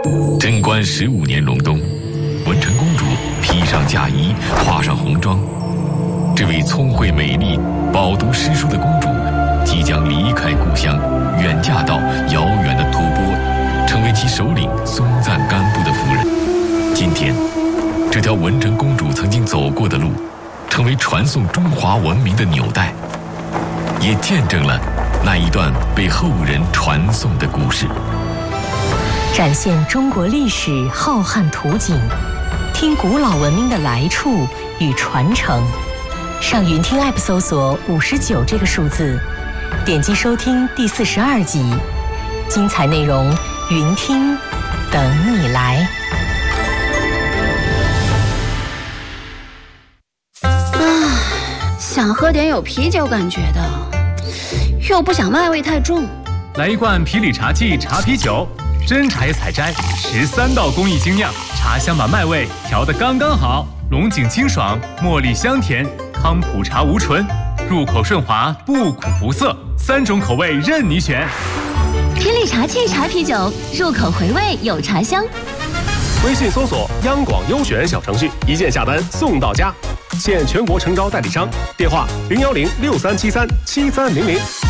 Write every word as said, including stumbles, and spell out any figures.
贞观十五年隆冬，文成公主披上嫁衣，化上红妆。这位聪慧美丽、饱读诗书的公主，即将离开故乡，远嫁到遥远的吐蕃，成为其首领松赞干布的夫人。今天，这条文成公主曾经走过的路，成为传颂中华文明的纽带，也见证了那一段被后人传颂的故事。 展现中国历史浩瀚图景，听古老文明的来处与传承。上云听 App 搜索五十九这个数字，点击收听第四十二集，精彩内容云听等你来。 啊，想喝点有啤酒感觉的，又不想麦味太重， 来一罐皮里茶记茶啤酒，真茶叶采摘，十三道工艺精酿，茶香把麦味调得刚刚好，龙井清爽，茉莉香甜，康普茶无醇，入口顺滑，不苦不涩，三种口味任你选。 皮里茶气茶啤酒，入口回味有茶香。 微信搜索央广优选小程序，一键下单送到家。现全国诚招代理商，电话零幺零六三七三七三零零。